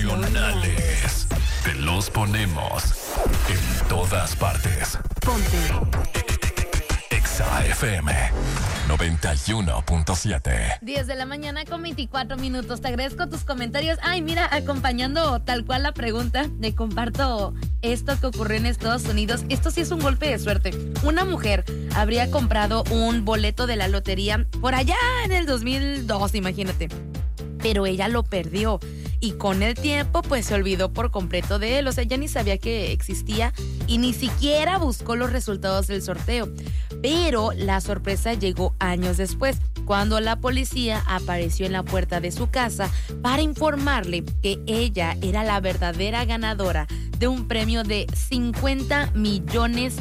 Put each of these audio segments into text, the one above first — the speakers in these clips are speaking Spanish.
nacionales. Te los ponemos en todas partes. Ponte Exa FM 91.7. 10 de la mañana con 24 minutos. Te agradezco tus comentarios. Ay, mira, acompañando tal cual la pregunta, te comparto esto que ocurrió en Estados Unidos. Esto sí es un golpe de suerte. Una mujer habría comprado un boleto de la lotería por allá en el 2002, imagínate. Pero ella lo perdió y con el tiempo pues se olvidó por completo de él. O sea, ya ni sabía que existía y ni siquiera buscó los resultados del sorteo. Pero la sorpresa llegó años después, cuando la policía apareció en la puerta de su casa para informarle que ella era la verdadera ganadora de un premio de $50 millones.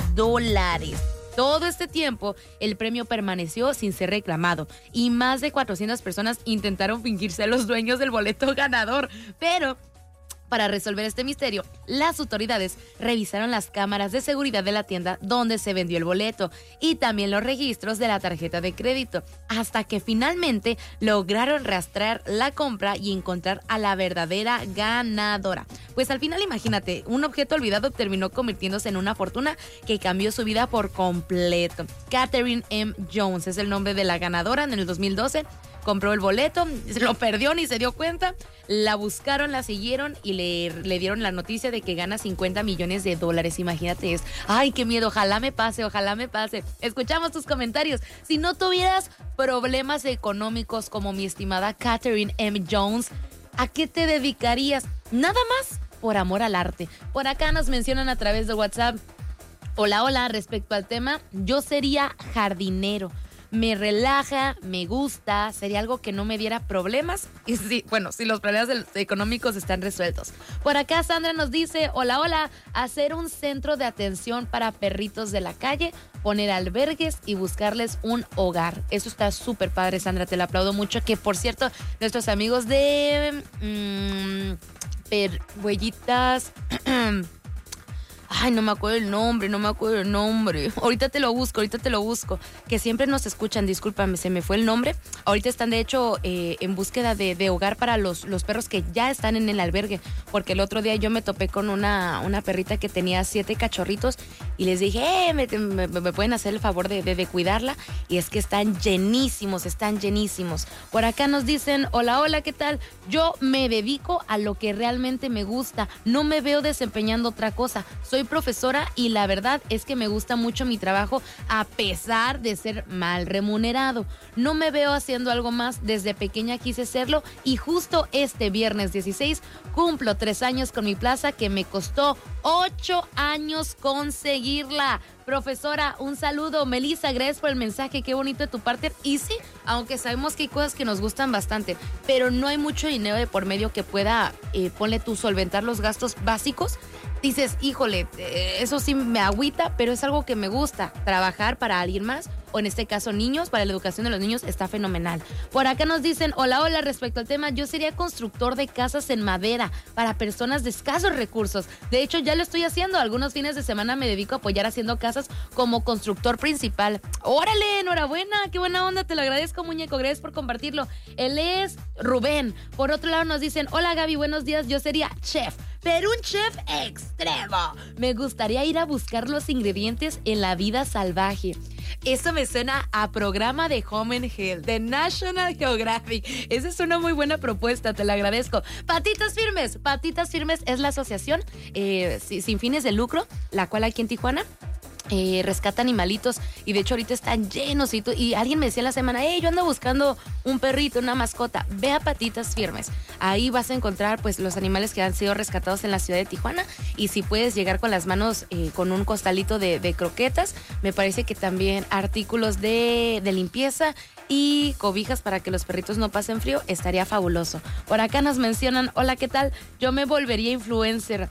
Todo este tiempo, el premio permaneció sin ser reclamado y más de 400 personas intentaron fingirse los dueños del boleto ganador. Pero para resolver este misterio, las autoridades revisaron las cámaras de seguridad de la tienda donde se vendió el boleto y también los registros de la tarjeta de crédito, hasta que finalmente lograron rastrear la compra y encontrar a la verdadera ganadora. Pues al final, imagínate, un objeto olvidado terminó convirtiéndose en una fortuna que cambió su vida por completo. Catherine M. Jones es el nombre de la ganadora. En el 2012 compró el boleto, lo perdió, ni se dio cuenta. La buscaron, la siguieron y le dieron la noticia de que gana $50 millones. Imagínate eso. Ay, qué miedo, ojalá me pase, ojalá me pase. Escuchamos tus comentarios. Si no tuvieras problemas económicos como mi estimada Catherine M. Jones, ¿a qué te dedicarías? Nada más por amor al arte. Por acá nos mencionan a través de WhatsApp. Hola, respecto al tema, yo sería jardinero. Me relaja, me gusta, sería algo que no me diera problemas. Y sí, bueno, si los problemas económicos están resueltos. Por acá Sandra nos dice, hola, hacer un centro de atención para perritos de la calle, poner albergues y buscarles un hogar. Eso está súper padre, Sandra, te lo aplaudo mucho. Que por cierto, nuestros amigos de huellitas... Ay, no me acuerdo el nombre. Ahorita te lo busco. Que siempre nos escuchan, discúlpame, se me fue el nombre. Ahorita están, de hecho, en búsqueda de hogar para los perros que ya están en el albergue. Porque el otro día yo me topé con una perrita que tenía 7 cachorritos y les dije, me pueden hacer el favor de cuidarla. Y es que están llenísimos. Por acá nos dicen, hola, ¿qué tal? Yo me dedico a lo que realmente me gusta. No me veo desempeñando otra cosa. Soy profesora y la verdad es que me gusta mucho mi trabajo a pesar de ser mal remunerado. No me veo haciendo algo más. Desde pequeña quise serlo y justo este viernes 16 cumplo 3 años con mi plaza que me costó 8 años conseguirla. Profesora, un saludo. Melissa, gracias por el mensaje, qué bonito de tu parte. Y sí, aunque sabemos que hay cosas que nos gustan bastante, pero no hay mucho dinero de por medio que pueda, ponle tú, solventar los gastos básicos. Dices, híjole, eso sí me agüita, pero es algo que me gusta. Trabajar para alguien más, o en este caso niños, para la educación de los niños, está fenomenal. Por acá nos dicen, hola, respecto al tema, yo sería constructor de casas en madera para personas de escasos recursos. De hecho, ya lo estoy haciendo. Algunos fines de semana me dedico a apoyar haciendo casas como constructor principal. ¡Órale! ¡Enhorabuena! ¡Qué buena onda! Te lo agradezco, muñeco. Gracias por compartirlo. Él es Rubén. Por otro lado nos dicen, hola, Gaby, buenos días. Yo sería chef, pero un chef extremo. Me gustaría ir a buscar los ingredientes en la vida salvaje. Eso me suena a programa de Home and Health, de National Geographic. Esa es una muy buena propuesta, te la agradezco. Patitas Firmes es la asociación sin fines de lucro, la cual aquí en Tijuana rescata animalitos y de hecho ahorita están llenos y alguien me decía la semana, yo ando buscando un perrito, una mascota. Ve a Patitas Firmes, ahí vas a encontrar pues los animales que han sido rescatados en la ciudad de Tijuana y si puedes llegar con las manos con un costalito de croquetas, me parece que también artículos de limpieza y cobijas para que los perritos no pasen frío, estaría fabuloso. Por acá nos mencionan, hola, ¿qué tal? Yo me volvería influencer.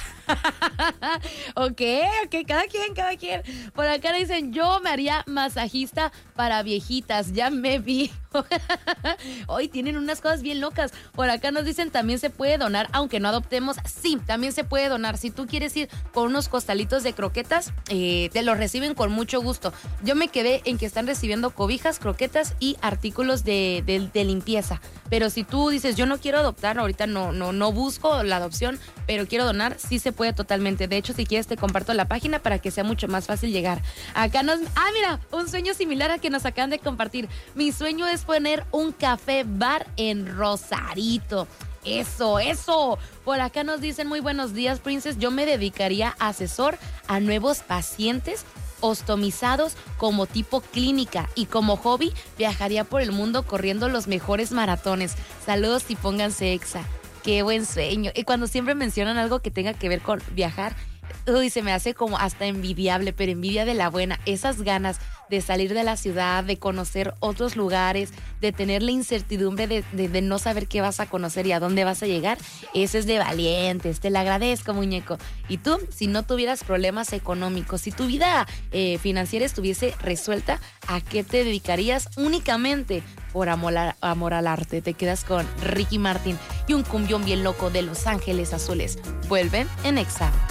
Ok, cada quien. Por acá dicen, yo me haría masajista para viejitas, ya me vi. Hoy tienen unas cosas bien locas. Por acá nos dicen también se puede donar, aunque no adoptemos. Sí, también se puede donar. Si tú quieres ir con unos costalitos de croquetas, te los reciben con mucho gusto. Yo me quedé en que están recibiendo cobijas, croquetas y artículos de limpieza. Pero si tú dices, yo no quiero adoptar, ahorita no busco la adopción, pero quiero donar, sí se puede totalmente. De hecho, si quieres te comparto la página para que sea mucho más fácil llegar. Acá mira, un sueño similar al que nos acaban de compartir. Mi sueño es poner un café bar en Rosarito. Eso. Por acá nos dicen, muy buenos días, Princess. Yo me dedicaría a asesor a nuevos pacientes ostomizados como tipo clínica y como hobby viajaría por el mundo corriendo los mejores maratones. Saludos y pónganse exa. Qué buen sueño. Y cuando siempre mencionan algo que tenga que ver con viajar, uy, se me hace como hasta envidiable, pero envidia de la buena. Esas ganas de salir de la ciudad, de conocer otros lugares, de tener la incertidumbre de no saber qué vas a conocer y a dónde vas a llegar, eso es de valientes. Te lo agradezco, muñeco. Y tú, si no tuvieras problemas económicos, si tu vida financiera estuviese resuelta, ¿a qué te dedicarías únicamente por amor al arte? Te quedas con Ricky Martin y un cumbión bien loco de Los Ángeles Azules. Vuelven en Exa.